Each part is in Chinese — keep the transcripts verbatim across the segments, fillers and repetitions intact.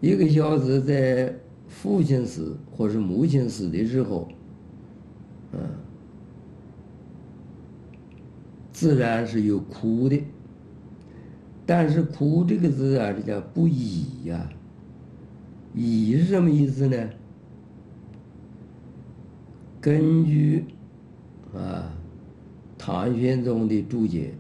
一个小子在父亲死或是母亲死的时候，嗯，自然是有哭的。但是哭这个字啊，这叫不已呀、已是什么意思呢？根据啊唐玄宗的注解，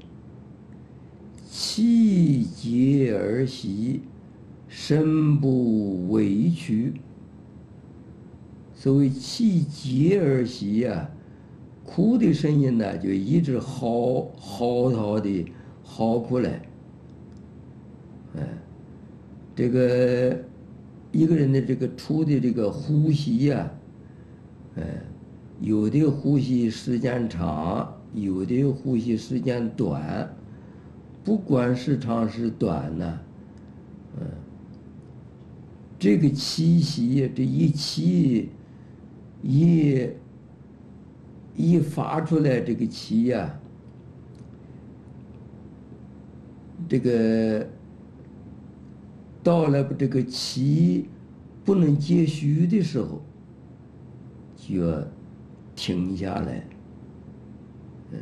气节而息，身不委屈。所谓气节而息呀、哭的声音呢，就一直嚎嚎啕的嚎出来。哎，这个一个人的这个出的这个呼吸呀、哎，有的呼吸时间长，有的呼吸时间短。不管是长是短呢，嗯，这个气息，这一气一一发出来，这个气呀、这个到了这个气不能接续的时候，就要停下来。嗯，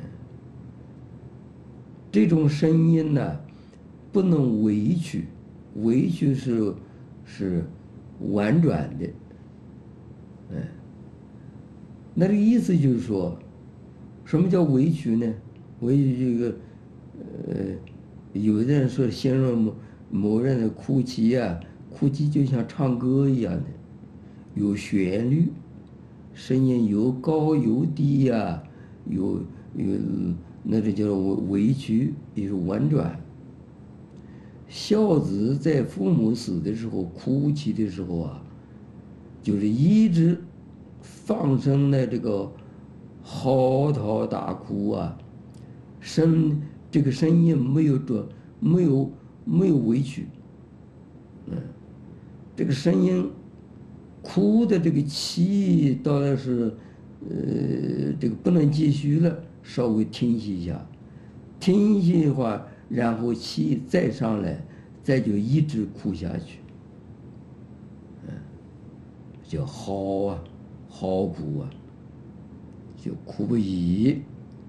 这种声音呢，不能委屈，委屈是是婉转的。嗯，那这个意思就是说，什么叫委屈呢？委屈这个，呃，有的人说形容某某人的哭泣呀、哭泣就像唱歌一样的，有旋律，声音有高有低呀、有有那这叫委屈，也是婉转。孝子在父母死的时候哭泣的时候啊，就是一直放声的这个嚎啕大哭啊，声这个声音没有转，没有没有委屈，嗯，这个声音哭的这个气到了是，呃，这个不能继续了，稍微停息一下，停息的话，然后气再上来，再就一直哭下去，嗯，叫嚎啊，嚎哭啊，就哭不已。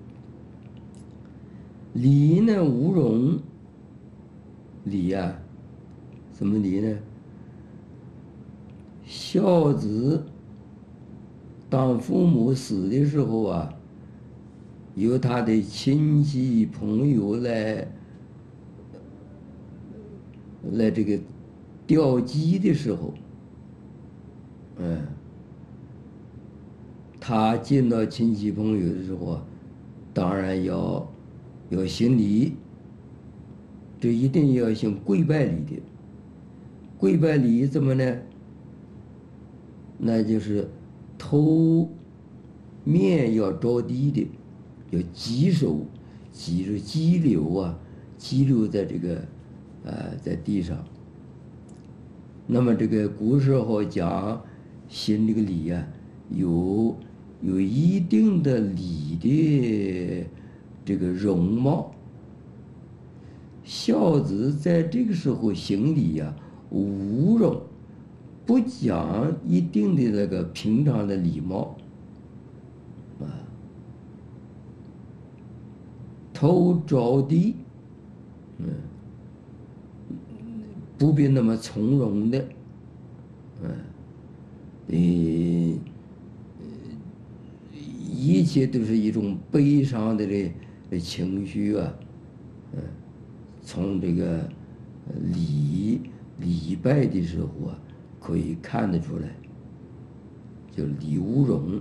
礼呢无容，礼呀、什么礼呢？孝子当父母死的时候啊，由他的亲戚朋友来来这个吊祭的时候，嗯，他见到亲戚朋友的时候啊，当然要要行礼，这一定要行跪拜礼的。跪拜礼怎么呢？那就是头面要着地的，要稽首，脊着肌瘤啊，肌瘤在这个呃在地上。那么这个古时候讲行这个礼啊，有有一定的礼的这个容貌。孝子在这个时候行礼呀、无容，不讲一定的那个平常的礼貌啊，头着地，嗯，不必那么从容的，嗯，呃，一切都是一种悲伤的这情绪啊，嗯，从这个呃礼礼拜的时候啊，可以看得出来，就礼无容，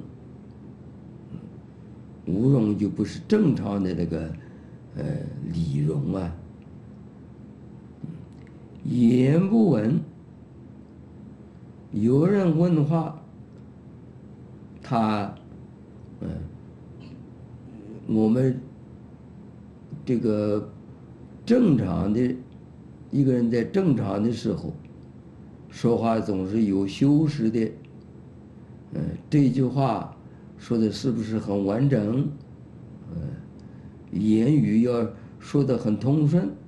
无容就不是正常的那个呃礼容啊。言不闻，有人问话，他，嗯，我们这个正常的一个人在正常的时候说话总是有修饰的，嗯，这句话说的是不是很完整？嗯，言语要说得很通顺，